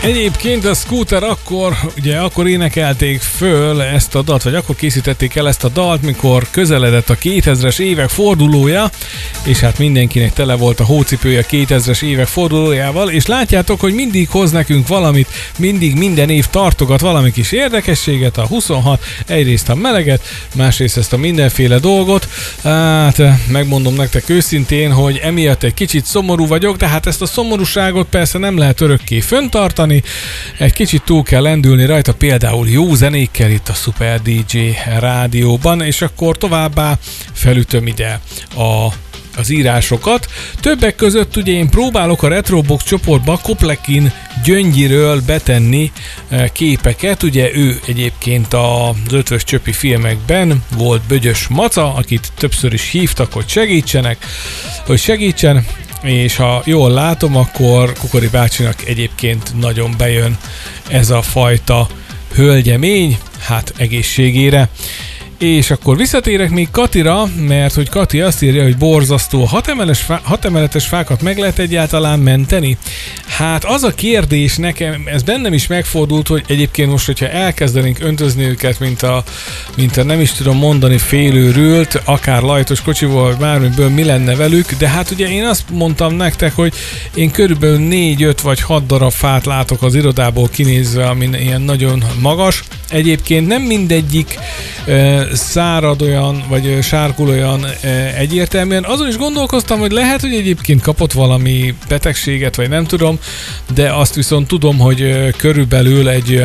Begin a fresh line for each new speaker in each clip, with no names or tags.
Egyébként a Scooter akkor énekelték föl ezt a dalt, vagy akkor készítették el ezt a dalt, mikor közeledett a 2000-es évek fordulója, és hát mindenkinek tele volt a hócipője 2000-es évek fordulójával, és látjátok, hogy mindig hoz nekünk valamit, mindig minden év tartogat valami kis érdekességet, a 26, egyrészt a meleget, másrészt ezt a mindenféle dolgot. Hát megmondom nektek őszintén, hogy emiatt egy kicsit szomorú vagyok, de hát ezt a szomorúságot persze nem lehet örökké föntartani, egy kicsit túl kell lendülni rajta, például jó zenékkel itt a Super DJ rádióban, és akkor továbbá felütöm ide az írásokat. Többek között ugye én próbálok a Retrobox csoportba Koplekin Gyöngyiről betenni képeket, ugye ő egyébként az Ötvös Csöpi filmekben volt Bögyös Maca, akit többször is hívtak, hogy segítsen, és ha jól látom, akkor Kukori bácsinak egyébként nagyon bejön ez a fajta hölgyemény, hát egészségére. És akkor visszatérek még Katira, mert hogy Kati azt írja, hogy borzasztó, 6 emeletes fákat meg lehet egyáltalán menteni? Hát az a kérdés nekem, ez bennem is megfordult, hogy egyébként most, hogyha elkezdenénk öntözni őket, mint a nem is tudom mondani félőrült, akár lajtos kocsival, vagy bármiből mi lenne velük, de hát ugye én azt mondtam nektek, hogy én körülbelül 4, 5 vagy 6 darab fát látok az irodából kinézve, ami ilyen nagyon magas. Egyébként nem mindegyik szárad olyan, vagy sárkul olyan egyértelműen. Azon is gondolkoztam, hogy lehet, hogy egyébként kapott valami betegséget, vagy nem tudom, de azt viszont tudom, hogy körülbelül egy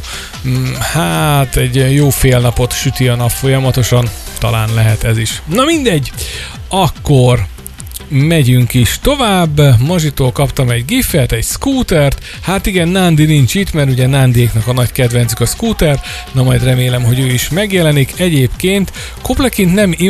jó fél napot süti a nap folyamatosan, talán lehet ez is. Na mindegy, akkor megyünk is tovább. Mazsitól kaptam egy gifet, egy scootert. Hát igen, Nándi nincs itt, mert ugye Nándiéknak a nagy kedvencük a scooter. Na majd remélem, hogy ő is megjelenik. Egyébként Koplekint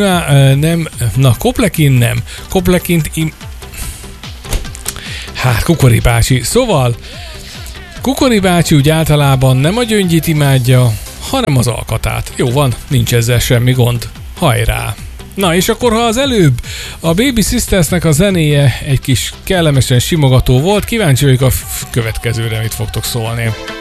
Kukori bácsi. Szóval Kukori bácsi úgy általában nem a gyöngyit imádja, hanem az alkatát. Jó van, nincs ezzel semmi gond. Hajrá! Na és akkor, ha az előbb a Baby Sistersnek a zenéje egy kis kellemesen simogató volt, kíváncsi vagyok a következőre, mit fogtok szólni.